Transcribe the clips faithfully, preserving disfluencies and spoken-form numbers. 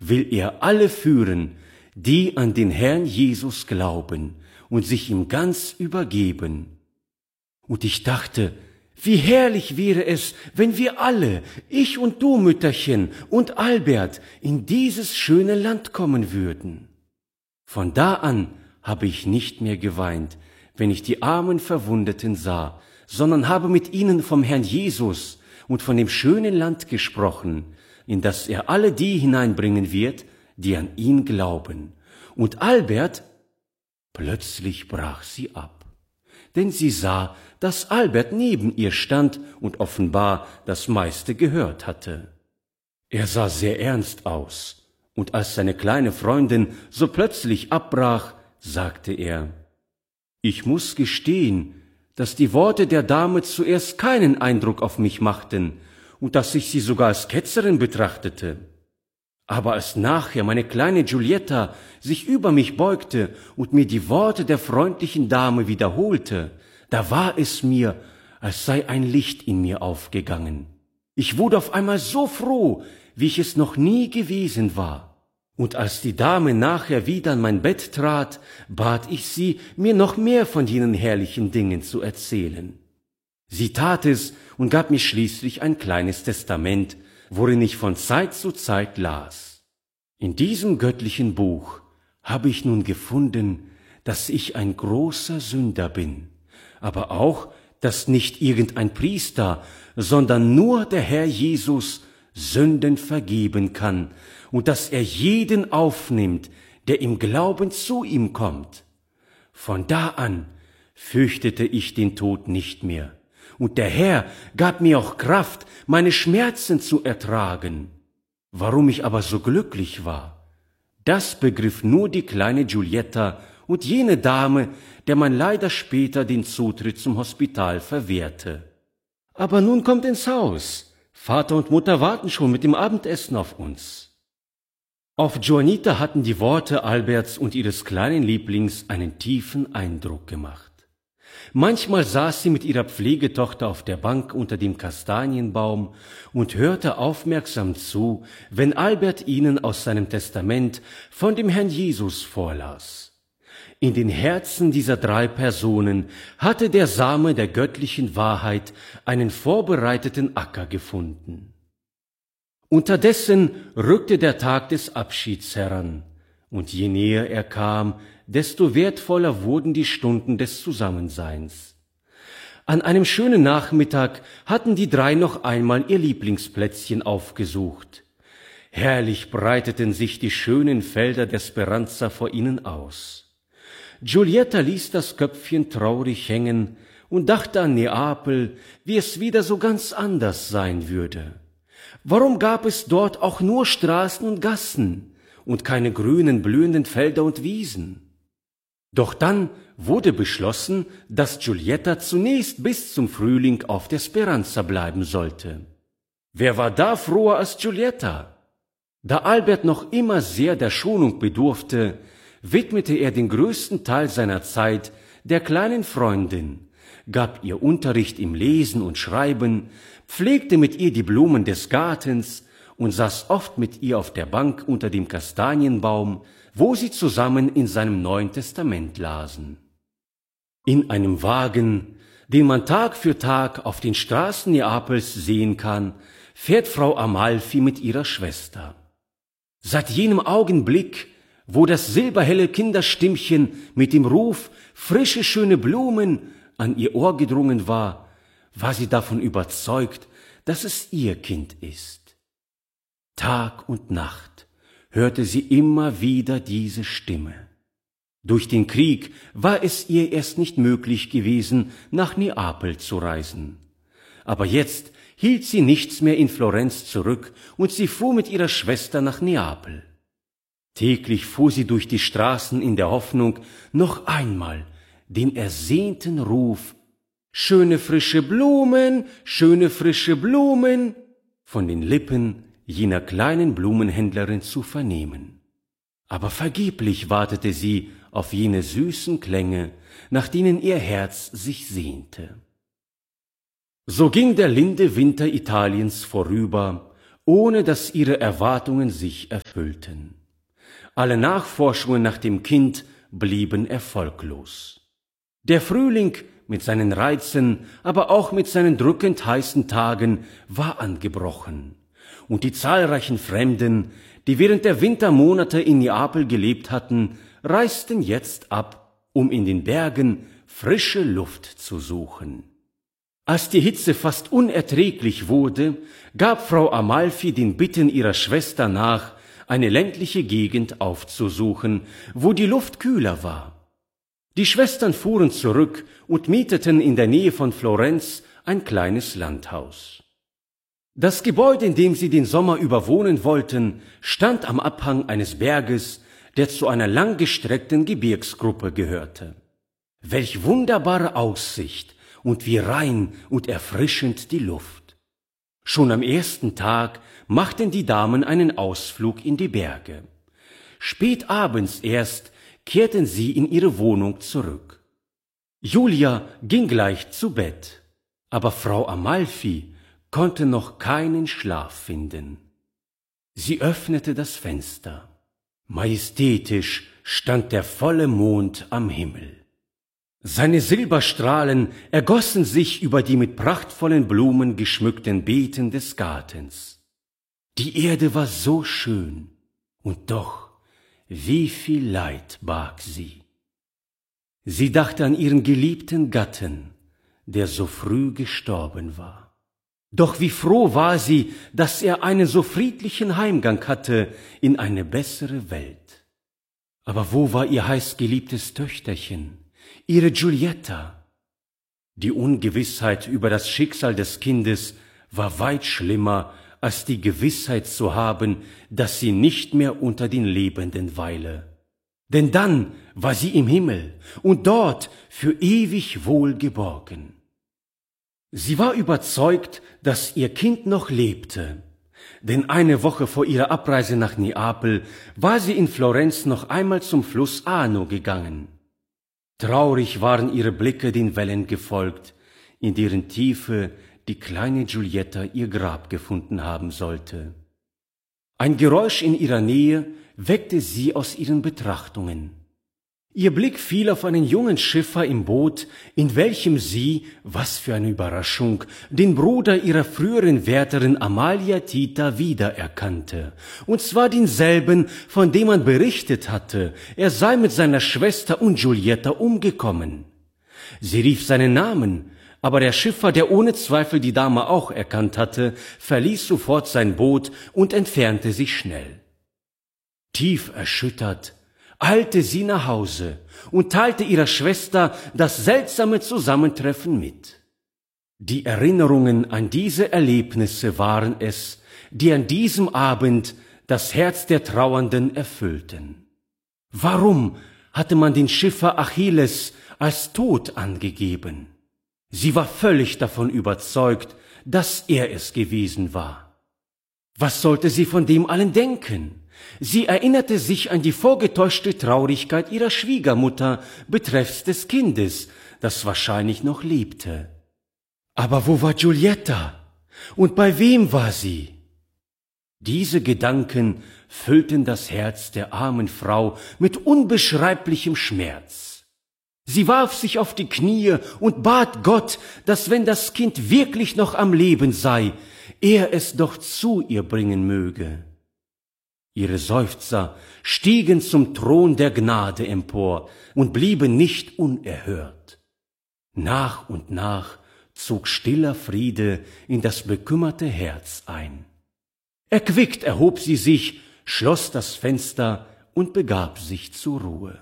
will er alle führen, die an den Herrn Jesus glauben und sich ihm ganz übergeben. Und ich dachte, wie herrlich wäre es, wenn wir alle, ich und du, Mütterchen, und Albert, in dieses schöne Land kommen würden. Von da an habe ich nicht mehr geweint, wenn ich die armen Verwundeten sah, sondern habe mit ihnen vom Herrn Jesus und von dem schönen Land gesprochen, in das er alle die hineinbringen wird, die an ihn glauben. Und Albert, plötzlich brach sie ab, denn sie sah, dass Albert neben ihr stand und offenbar das meiste gehört hatte. Er sah sehr ernst aus, und als seine kleine Freundin so plötzlich abbrach, sagte er, »Ich muß gestehen, dass die Worte der Dame zuerst keinen Eindruck auf mich machten und dass ich sie sogar als Ketzerin betrachtete. Aber als nachher meine kleine Giulietta sich über mich beugte und mir die Worte der freundlichen Dame wiederholte, da war es mir, als sei ein Licht in mir aufgegangen. Ich wurde auf einmal so froh, wie ich es noch nie gewesen war. Und als die Dame nachher wieder an mein Bett trat, bat ich sie, mir noch mehr von jenen herrlichen Dingen zu erzählen. Sie tat es und gab mir schließlich ein kleines Testament, worin ich von Zeit zu Zeit las. In diesem göttlichen Buch habe ich nun gefunden, dass ich ein großer Sünder bin, aber auch, dass nicht irgendein Priester, sondern nur der Herr Jesus Sünden vergeben kann und dass er jeden aufnimmt, der im Glauben zu ihm kommt. Von da an fürchtete ich den Tod nicht mehr, und der Herr gab mir auch Kraft, meine Schmerzen zu ertragen. Warum ich aber so glücklich war, das begriff nur die kleine Giulietta und jene Dame, der man leider später den Zutritt zum Hospital verwehrte. Aber nun kommt ins Haus. Vater und Mutter warten schon mit dem Abendessen auf uns. Auf Juanita hatten die Worte Alberts und ihres kleinen Lieblings einen tiefen Eindruck gemacht. Manchmal saß sie mit ihrer Pflegetochter auf der Bank unter dem Kastanienbaum und hörte aufmerksam zu, wenn Albert ihnen aus seinem Testament von dem Herrn Jesus vorlas. In den Herzen dieser drei Personen hatte der Same der göttlichen Wahrheit einen vorbereiteten Acker gefunden. Unterdessen rückte der Tag des Abschieds heran, und je näher er kam, desto wertvoller wurden die Stunden des Zusammenseins. An einem schönen Nachmittag hatten die drei noch einmal ihr Lieblingsplätzchen aufgesucht. Herrlich breiteten sich die schönen Felder der Speranza vor ihnen aus. Giulietta ließ das Köpfchen traurig hängen und dachte an Neapel, wie es wieder so ganz anders sein würde. Warum gab es dort auch nur Straßen und Gassen und keine grünen, blühenden Felder und Wiesen? Doch dann wurde beschlossen, dass Giulietta zunächst bis zum Frühling auf der Speranza bleiben sollte. Wer war da froher als Giulietta? Da Albert noch immer sehr der Schonung bedurfte, widmete er den größten Teil seiner Zeit der kleinen Freundin, gab ihr Unterricht im Lesen und Schreiben, pflegte mit ihr die Blumen des Gartens und saß oft mit ihr auf der Bank unter dem Kastanienbaum, wo sie zusammen in seinem Neuen Testament lasen. In einem Wagen, den man Tag für Tag auf den Straßen Neapels sehen kann, fährt Frau Amalfi mit ihrer Schwester. Seit jenem Augenblick, wo das silberhelle Kinderstimmchen mit dem Ruf »frische, schöne Blumen« an ihr Ohr gedrungen war, war sie davon überzeugt, dass es ihr Kind ist. Tag und Nacht hörte sie immer wieder diese Stimme. Durch den Krieg war es ihr erst nicht möglich gewesen, nach Neapel zu reisen. Aber jetzt hielt sie nichts mehr in Florenz zurück und sie fuhr mit ihrer Schwester nach Neapel. Täglich fuhr sie durch die Straßen in der Hoffnung, noch einmal den ersehnten Ruf »Schöne frische Blumen, schöne frische Blumen« von den Lippen jener kleinen Blumenhändlerin zu vernehmen. Aber vergeblich wartete sie auf jene süßen Klänge, nach denen ihr Herz sich sehnte. So ging der linde Winter Italiens vorüber, ohne dass ihre Erwartungen sich erfüllten. Alle Nachforschungen nach dem Kind blieben erfolglos. Der Frühling mit seinen Reizen, aber auch mit seinen drückend heißen Tagen war angebrochen, und die zahlreichen Fremden, die während der Wintermonate in Neapel gelebt hatten, reisten jetzt ab, um in den Bergen frische Luft zu suchen. Als die Hitze fast unerträglich wurde, gab Frau Amalfi den Bitten ihrer Schwester nach, eine ländliche Gegend aufzusuchen, wo die Luft kühler war. Die Schwestern fuhren zurück und mieteten in der Nähe von Florenz ein kleines Landhaus. Das Gebäude, in dem sie den Sommer über wohnen wollten, stand am Abhang eines Berges, der zu einer langgestreckten Gebirgsgruppe gehörte. Welch wunderbare Aussicht und wie rein und erfrischend die Luft! Schon am ersten Tag machten die Damen einen Ausflug in die Berge. Spät abends erst kehrten sie in ihre Wohnung zurück. Julia ging gleich zu Bett, aber Frau Amalfi konnte noch keinen Schlaf finden. Sie öffnete das Fenster. Majestätisch stand der volle Mond am Himmel. Seine Silberstrahlen ergossen sich über die mit prachtvollen Blumen geschmückten Beeten des Gartens. Die Erde war so schön, und doch, wie viel Leid barg sie. Sie dachte an ihren geliebten Gatten, der so früh gestorben war. Doch wie froh war sie, dass er einen so friedlichen Heimgang hatte in eine bessere Welt. Aber wo war ihr heißgeliebtes Töchterchen, ihre Giulietta? Die Ungewissheit über das Schicksal des Kindes war weit schlimmer, als die Gewissheit zu haben, dass sie nicht mehr unter den Lebenden weile. Denn dann war sie im Himmel und dort für ewig wohl geborgen. Sie war überzeugt, dass ihr Kind noch lebte, denn eine Woche vor ihrer Abreise nach Neapel war sie in Florenz noch einmal zum Fluss Arno gegangen. Traurig waren ihre Blicke den Wellen gefolgt, in deren Tiefe die kleine Giulietta ihr Grab gefunden haben sollte. Ein Geräusch in ihrer Nähe weckte sie aus ihren Betrachtungen. Ihr Blick fiel auf einen jungen Schiffer im Boot, in welchem sie, was für eine Überraschung, den Bruder ihrer früheren Wärterin Amalia Tita wiedererkannte, und zwar denselben, von dem man berichtet hatte, er sei mit seiner Schwester und Giulietta umgekommen. Sie rief seinen Namen, aber der Schiffer, der ohne Zweifel die Dame auch erkannt hatte, verließ sofort sein Boot und entfernte sich schnell. Tief erschüttert eilte sie nach Hause und teilte ihrer Schwester das seltsame Zusammentreffen mit. Die Erinnerungen an diese Erlebnisse waren es, die an diesem Abend das Herz der Trauernden erfüllten. Warum hatte man den Schiffer Achilles als tot angegeben? Sie war völlig davon überzeugt, dass er es gewesen war. Was sollte sie von dem allen denken? Sie erinnerte sich an die vorgetäuschte Traurigkeit ihrer Schwiegermutter betreffs des Kindes, das wahrscheinlich noch lebte. Aber wo war Giulietta? Und bei wem war sie? Diese Gedanken füllten das Herz der armen Frau mit unbeschreiblichem Schmerz. Sie warf sich auf die Knie und bat Gott, dass, wenn das Kind wirklich noch am Leben sei, er es doch zu ihr bringen möge. Ihre Seufzer stiegen zum Thron der Gnade empor und blieben nicht unerhört. Nach und nach zog stiller Friede in das bekümmerte Herz ein. Erquickt erhob sie sich, schloss das Fenster und begab sich zur Ruhe.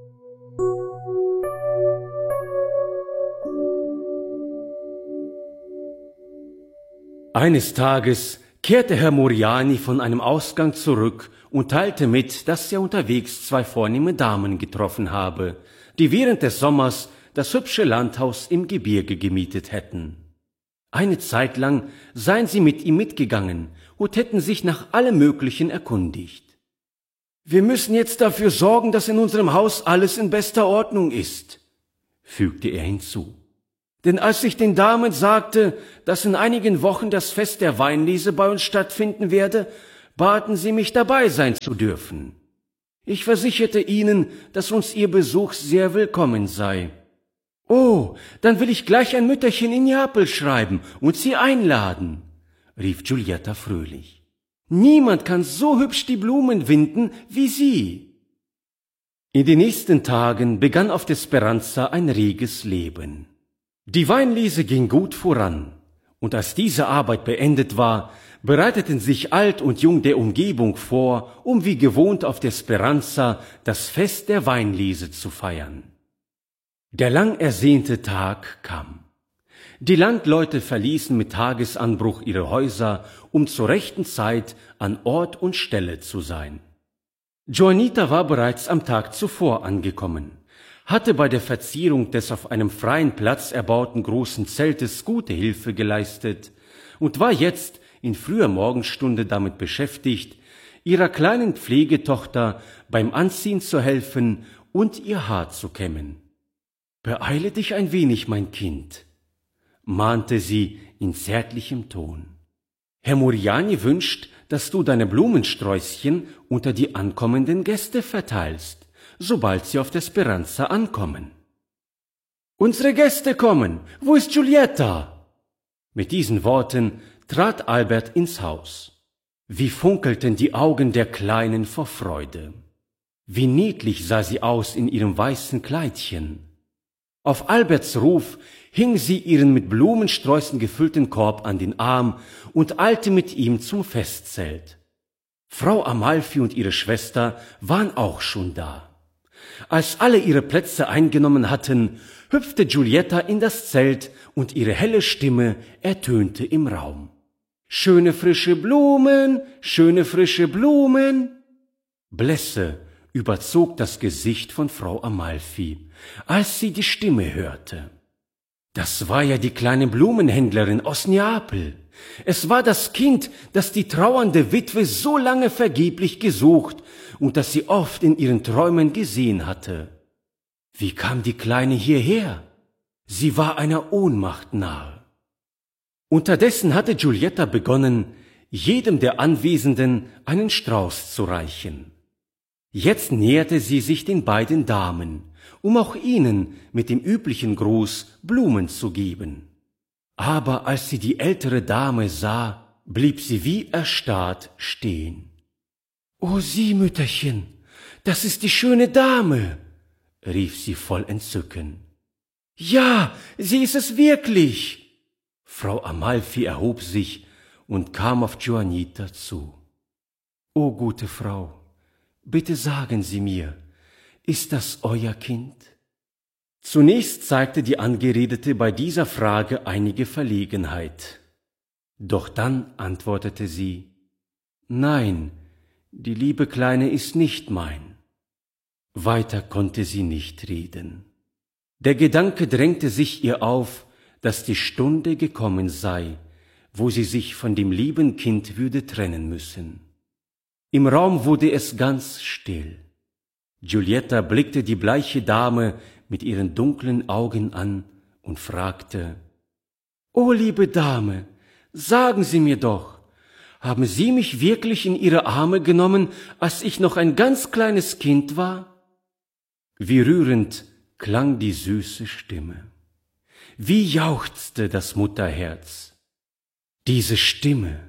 Eines Tages kehrte Herr Moriani von einem Ausgang zurück und teilte mit, dass er unterwegs zwei vornehme Damen getroffen habe, die während des Sommers das hübsche Landhaus im Gebirge gemietet hätten. Eine Zeit lang seien sie mit ihm mitgegangen und hätten sich nach allem Möglichen erkundigt. »Wir müssen jetzt dafür sorgen, dass in unserem Haus alles in bester Ordnung ist«, fügte er hinzu. Denn als ich den Damen sagte, dass in einigen Wochen das Fest der Weinlese bei uns stattfinden werde, baten sie mich, dabei sein zu dürfen. Ich versicherte ihnen, dass uns ihr Besuch sehr willkommen sei. »Oh, dann will ich gleich ein Mütterchen in Neapel schreiben und sie einladen«, rief Giulietta fröhlich. »Niemand kann so hübsch die Blumen winden wie Sie.« In den nächsten Tagen begann auf der Speranza ein reges Leben. Die Weinlese ging gut voran, und als diese Arbeit beendet war, bereiteten sich alt und jung der Umgebung vor, um wie gewohnt auf der Speranza das Fest der Weinlese zu feiern. Der lang ersehnte Tag kam. Die Landleute verließen mit Tagesanbruch ihre Häuser, um zur rechten Zeit an Ort und Stelle zu sein. Juanita war bereits am Tag zuvor angekommen, hatte bei der Verzierung des auf einem freien Platz erbauten großen Zeltes gute Hilfe geleistet und war jetzt in früher Morgenstunde damit beschäftigt, ihrer kleinen Pflegetochter beim Anziehen zu helfen und ihr Haar zu kämmen. »Beeile dich ein wenig, mein Kind«, mahnte sie in zärtlichem Ton. »Herr Moriani wünscht, dass du deine Blumensträußchen unter die ankommenden Gäste verteilst, sobald sie auf der Speranza ankommen.« »Unsere Gäste kommen! Wo ist Giulietta?« Mit diesen Worten trat Albert ins Haus. Wie funkelten die Augen der Kleinen vor Freude! Wie niedlich sah sie aus in ihrem weißen Kleidchen! Auf Alberts Ruf hing sie ihren mit Blumensträußen gefüllten Korb an den Arm und eilte mit ihm zum Festzelt. Frau Amalfi und ihre Schwester waren auch schon da. Als alle ihre Plätze eingenommen hatten, hüpfte Giulietta in das Zelt und ihre helle Stimme ertönte im Raum. »Schöne frische Blumen, schöne frische Blumen!« Blässe überzog das Gesicht von Frau Amalfi, als sie die Stimme hörte. Das war ja die kleine Blumenhändlerin aus Neapel. Es war das Kind, das die trauernde Witwe so lange vergeblich gesucht und das sie oft in ihren Träumen gesehen hatte. Wie kam die Kleine hierher? Sie war einer Ohnmacht nahe. Unterdessen hatte Giulietta begonnen, jedem der Anwesenden einen Strauß zu reichen. Jetzt näherte sie sich den beiden Damen, um auch ihnen mit dem üblichen Gruß Blumen zu geben. Aber als sie die ältere Dame sah, blieb sie wie erstarrt stehen. »O sieh, Mütterchen, das ist die schöne Dame«, rief sie voll Entzücken. »Ja, sie ist es wirklich!« Frau Amalfi erhob sich und kam auf Juanita zu. »O gute Frau, bitte sagen Sie mir, ist das euer Kind?« Zunächst zeigte die Angeredete bei dieser Frage einige Verlegenheit. Doch dann antwortete sie, »Nein, die liebe Kleine ist nicht mein.« Weiter konnte sie nicht reden. Der Gedanke drängte sich ihr auf, dass die Stunde gekommen sei, wo sie sich von dem lieben Kind würde trennen müssen. Im Raum wurde es ganz still. Giulietta blickte die bleiche Dame mit ihren dunklen Augen an und fragte, »O liebe Dame, sagen Sie mir doch, haben Sie mich wirklich in Ihre Arme genommen, als ich noch ein ganz kleines Kind war?« Wie rührend klang die süße Stimme. Wie jauchzte das Mutterherz. Diese Stimme,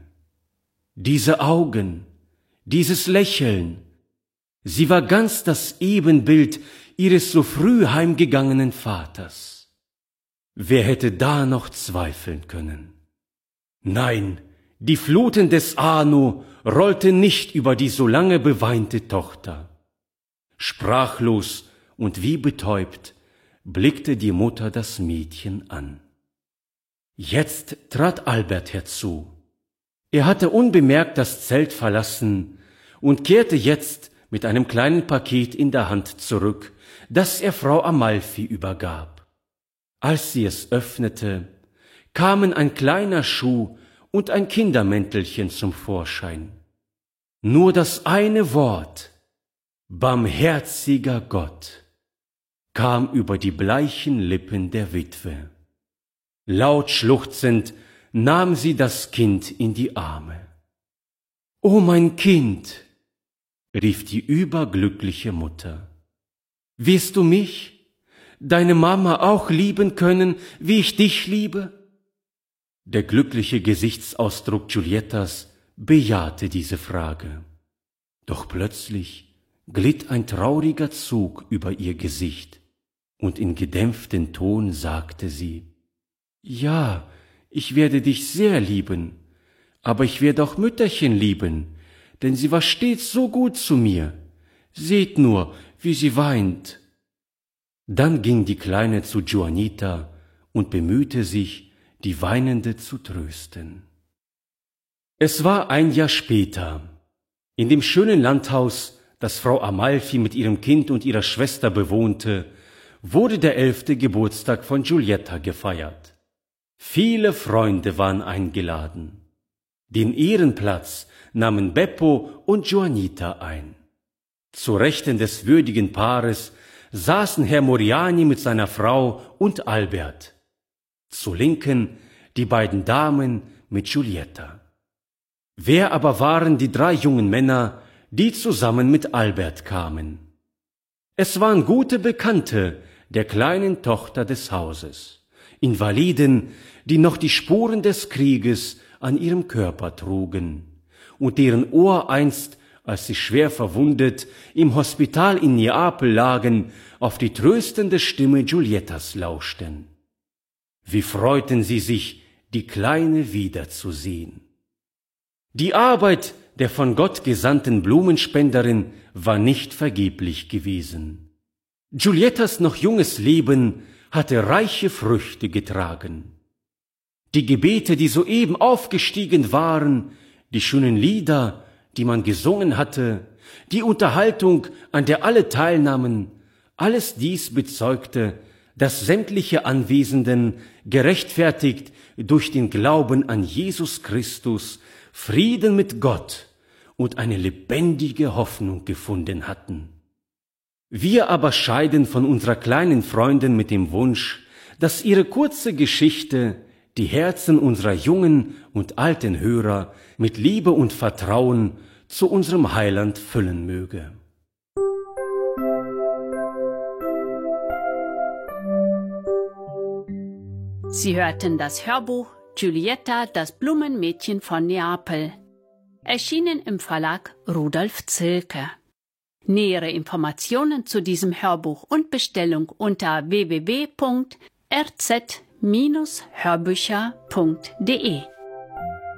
diese Augen, dieses Lächeln, sie war ganz das Ebenbild ihres so früh heimgegangenen Vaters. Wer hätte da noch zweifeln können? Nein, die Fluten des Arno rollten nicht über die so lange beweinte Tochter. Sprachlos und wie betäubt blickte die Mutter das Mädchen an. Jetzt trat Albert herzu. Er hatte unbemerkt das Zelt verlassen und kehrte jetzt mit einem kleinen Paket in der Hand zurück, das er Frau Amalfi übergab. Als sie es öffnete, kamen ein kleiner Schuh und ein Kindermäntelchen zum Vorschein. Nur das eine Wort, barmherziger Gott, kam über die bleichen Lippen der Witwe. Laut schluchzend nahm sie das Kind in die Arme. »O mein Kind«, rief die überglückliche Mutter, »wirst du mich, deine Mama, auch lieben können, wie ich dich liebe?« Der glückliche Gesichtsausdruck Giuliettas bejahte diese Frage. Doch plötzlich glitt ein trauriger Zug über ihr Gesicht, und in gedämpftem Ton sagte sie, »Ja, ich werde dich sehr lieben, aber ich werde auch Mütterchen lieben, denn sie war stets so gut zu mir. Seht nur, wie sie weint.« Dann ging die Kleine zu Juanita und bemühte sich, die Weinende zu trösten. Es war ein Jahr später. In dem schönen Landhaus, das Frau Amalfi mit ihrem Kind und ihrer Schwester bewohnte, wurde der elfte Geburtstag von Giulietta gefeiert. Viele Freunde waren eingeladen. Den Ehrenplatz nahmen Beppo und Juanita ein. Zu Rechten des würdigen Paares saßen Herr Moriani mit seiner Frau und Albert. Zu Linken die beiden Damen mit Giulietta. Wer aber waren die drei jungen Männer, die zusammen mit Albert kamen? Es waren gute Bekannte der kleinen Tochter des Hauses, Invaliden, die noch die Spuren des Krieges an ihrem Körper trugen und deren Ohr einst, als sie schwer verwundet im Hospital in Neapel lagen, auf die tröstende Stimme Giuliettas lauschten. Wie freuten sie sich, die Kleine wiederzusehen. Die Arbeit der von Gott gesandten Blumenspenderin war nicht vergeblich gewesen. Giuliettas noch junges Leben hatte reiche Früchte getragen. Die Gebete, die soeben aufgestiegen waren, die schönen Lieder, die man gesungen hatte, die Unterhaltung, an der alle teilnahmen, alles dies bezeugte, dass sämtliche Anwesenden, gerechtfertigt durch den Glauben an Jesus Christus, Frieden mit Gott und eine lebendige Hoffnung gefunden hatten. Wir aber scheiden von unserer kleinen Freundin mit dem Wunsch, dass ihre kurze Geschichte die Herzen unserer jungen und alten Hörer mit Liebe und Vertrauen zu unserem Heiland füllen möge. Sie hörten das Hörbuch Giulietta, das Blumenmädchen von Neapel, erschienen im Verlag Rudolf Zilke. Nähere Informationen zu diesem Hörbuch und Bestellung unter w w w punkt r z Bindestrich hörbücher punkt de.